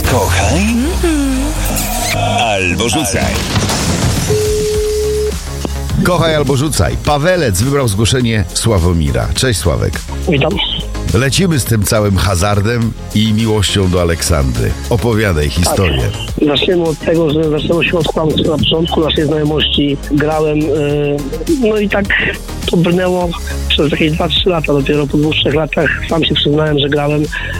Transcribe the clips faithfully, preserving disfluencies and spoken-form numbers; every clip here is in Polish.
Kochaj albo rzucaj. Kochaj albo rzucaj. Pawelec wybrał zgłoszenie Sławomira. Cześć, Sławek. Witam. Lecimy z tym całym hazardem i miłością do Aleksandry. Opowiadaj historię. Tak. Zaczniemy od tego, że zaczęło się od kłamstwa na początku naszej znajomości. Grałem, yy, no i tak to brnęło przez jakieś dwa trzy lata. Dopiero po dwóch, trzech latach sam się przyznałem, że grałem,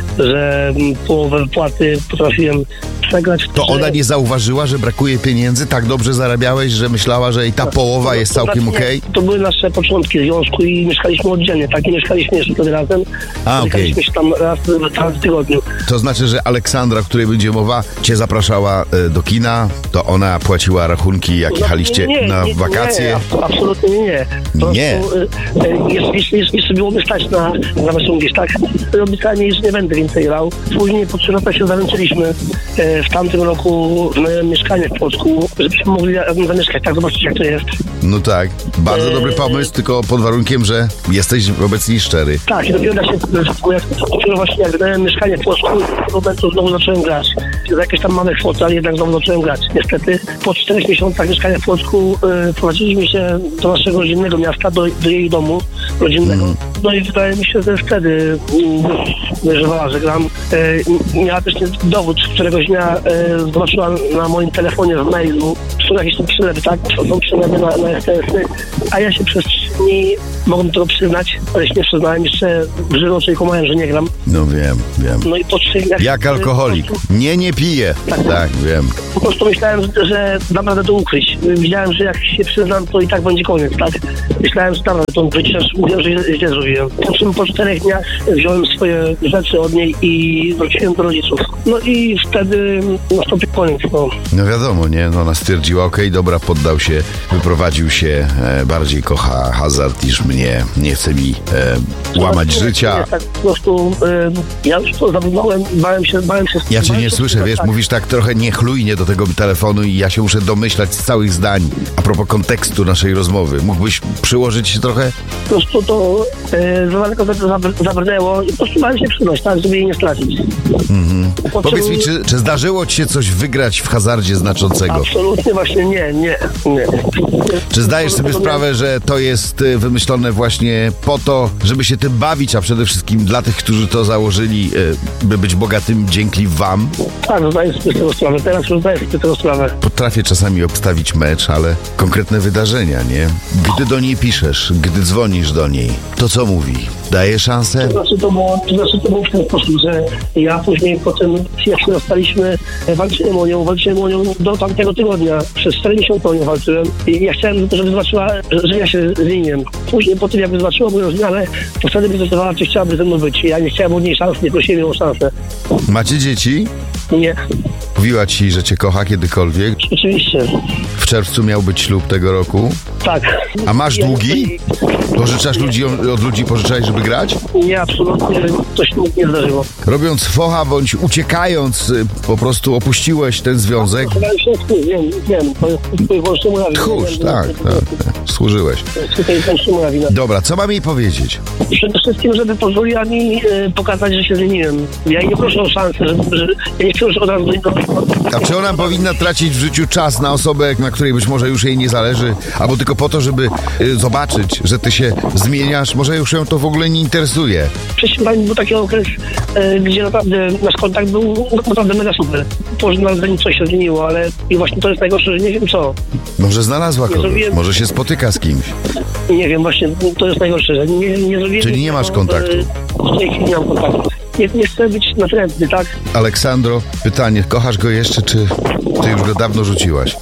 że połowę wypłaty potrafiłem przegrać. To że... ona nie zauważyła, że brakuje pieniędzy? Tak dobrze zarabiałeś, że myślała, że i ta połowa jest całkiem okej? Okay? To były nasze początki związku i mieszkaliśmy oddzielnie, tak? Nie mieszkaliśmy jeszcze wtedy razem. A, okej. Mieszkaliśmy się tam raz, raz w tygodniu. To znaczy, że Aleksandra, o której będzie mowa, cię zapraszała y, do kina, to ona płaciła rachunki, jak jechaliście nie, nie, na nie, wakacje? Nie, absolutnie nie. Po Nie. Prostu, y, y, jeszcze, jeszcze, jeszcze było mnie stać na, na wesół, tak? Obiecałem, że nie będę więcej grał. Później po trzy lata się zaręczyliśmy. Y, w tamtym roku wynająłem mieszkanie w Płocku, żebyśmy mogli razem zamieszkać, tak? Zobaczyć, jak to jest. No tak, bardzo E, dobry pomysł, tylko pod warunkiem, że jesteś wobec niej szczery. Tak, i dopiero jak się, jak, dopiero właśnie jak wynająłem mieszkanie w Płocku, w momentu znowu zacząłem grać. Za jakieś tam małe kwoty, ale jednak znowu zacząłem grać. Niestety po czterech miesiącach mieszkania w Płocku y, prowadziliśmy się do naszego rodzinnego miasta, do, do jej domu rodzinnego. Mm. No i wydaje mi się, że wtedy wyżywała, że gram. Y, miała też dowód, któregoś dnia y, zobaczyła na moim telefonie w mailu, są jakieś tam przelewy, tak? Są przelewy na, na S T S-y, a ja się przez trzy dni mogłem tego przyznać, ale się nie przyznałem, jeszcze w żywo czyli komałem, że nie gram. No wiem, wiem. No i po trzech dniach... Jak alkoholik. Nie, nie piję. Tak, tak wiem. Po prostu myślałem, że, że dam radę to ukryć. Widziałem, że jak się przyznam, to i tak będzie koniec, tak? Myślałem, że dam radę to ukryć, aż mówiłem, że źle zrobiłem. Po czym po czterech dniach wziąłem swoje rzeczy od niej i wróciłem do rodziców. No i wtedy nastąpił koniec, no. No wiadomo, nie? No ona stwierdziła, okej, okay, dobra, poddał się, wyprowadził się, e, bardziej kocha hazard niż mnie, nie chce mi e, łamać nie, życia. Nie, tak po prostu e, ja już to zawodowałem, bałem się, bałem się... Ja cię bałem nie się, słyszę, wiesz, tak. Mówisz tak trochę niechlujnie do tego telefonu i ja się muszę domyślać z całych zdań. A propos kontekstu naszej rozmowy, mógłbyś przyłożyć się trochę? Po prostu to e, za daleko zabr- zabrnęło i po prostu bałem się przyznać, tak, żeby jej nie stracić. Mhm. Powiedz mi, czy, czy zdarzyło ci się coś wygrać w hazardzie znaczącego? Absolutnie właśnie nie, nie, nie. Czy zdajesz sobie sprawę, że to jest wymyślone właśnie po to, żeby się tym bawić, a przede wszystkim dla tych, którzy to założyli, by być bogatym dzięki wam? Tak, zdaję sobie z tego sprawę. Teraz już zdaję sobie z tego sprawę. Potrafię czasami obstawić mecz, ale konkretne wydarzenia, nie? Gdy do niej piszesz, gdy dzwonisz do niej, to co mówi? Daje szansę? To znaczy to było, to znaczy to było w ten sposób, że ja później po tym, jak się rozstaliśmy, walczyłem o nią, walczyłem o nią do tamtego tygodnia. Przez cztery miesiące o nią walczyłem i ja chciałem, żeby zobaczyła, że ja się zmieniłem. Później po tym, jak zobaczyła moją zmianę, to wtedy by zdecydowała, czy chciałaby ze mną być. Ja nie chciałem od niej szans, nie prosiłem ją o szansę. Macie dzieci? Nie. Mówiła ci, że cię kocha kiedykolwiek? Oczywiście. W czerwcu miał być ślub tego roku? Tak. A masz długi? Pożyczasz ludzi, od ludzi pożyczałeś, żeby grać? Nie, absolutnie. Coś mi nie zdarzyło. Robiąc focha bądź uciekając, po prostu opuściłeś ten związek? Wiem, wiem. To jest twój wyłącznie moja wina. Tchórz, tak, tak, tak. Służyłeś. To jest wyłącznie moja wina. Dobra, co mam jej powiedzieć? Przede wszystkim, żeby pozwoliła mi e, pokazać, że się zmieniłem. Ja nie proszę o szansę, żeby, że ja nie chcę już od razu do niego. A czy ona powinna tracić w życiu czas na osobę, na której być może już jej nie zależy, albo tylko po to, żeby y, zobaczyć, że ty się zmieniasz? Może już ją to w ogóle nie interesuje. Wcześniej był taki okres, e, gdzie naprawdę nasz kontakt był naprawdę mega super. Może na zanim coś się zmieniło, ale i właśnie to jest najgorsze, że nie wiem co. Może znalazła kogoś, zrobiłem- może się spotyka z kimś. Nie wiem, właśnie to jest najgorsze, że nie, nie zrobiłem... Czyli nie masz kontaktu? E, w tej chwili nie mam kontaktu. Nie, nie chcę być natrętny, tak? Aleksandro, pytanie, kochasz go jeszcze, czy ty już go dawno rzuciłaś?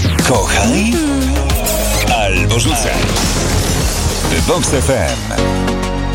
Kochaj albo rzucaj. Vox F M.